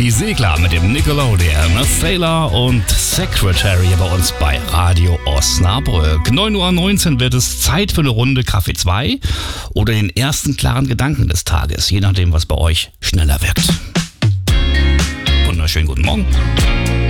Die Segler mit dem Nickelodeon, Sailor und Secretary bei uns bei Radio Osnabrück. 9:19 Uhr wird es Zeit für eine Runde Kaffee 2 oder den ersten klaren Gedanken des Tages, je nachdem, was bei euch schneller wirkt. Wunderschönen guten Morgen.